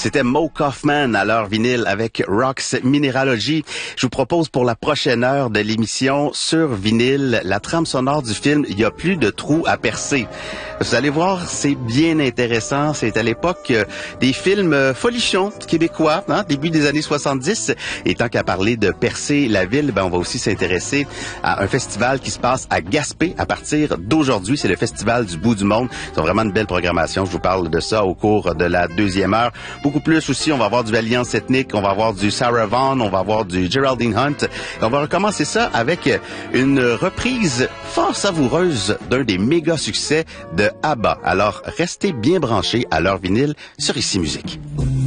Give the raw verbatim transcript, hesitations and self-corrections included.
C'était Mo Kaufman à l'heure vinyle avec Rocks Mineralogy. Je vous propose pour la prochaine heure de l'émission sur vinyle la trame sonore du film Il y a plus de trous à percer. Vous allez voir, c'est bien intéressant. C'est à l'époque euh, des films euh, folichons québécois, hein, début des années soixante-dix. Et tant qu'à parler de percer la ville, ben, on va aussi s'intéresser à un festival qui se passe à Gaspé à partir d'aujourd'hui. C'est le Festival du bout du monde. C'est vraiment une belle programmation. Je vous parle de ça au cours de la deuxième heure. Beaucoup plus aussi, on va avoir du Alliance ethnique, on va avoir du Sarah Vaughan, on va avoir du Geraldine Hunt. Et on va recommencer ça avec une reprise fort savoureuse d'un des méga succès de ABBA. Alors, restez bien branchés à leur vinyle sur Ici Musique.